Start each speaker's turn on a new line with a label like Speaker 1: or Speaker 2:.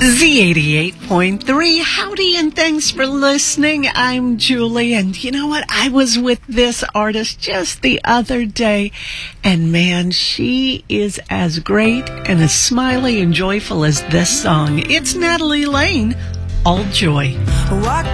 Speaker 1: Z88.3. Howdy and thanks for listening. I'm Julie, and you know what? I was with this artist just the other day, and man, she is as great and as smiley and joyful as this song. It's Natalie Lane, All Joy.
Speaker 2: Walk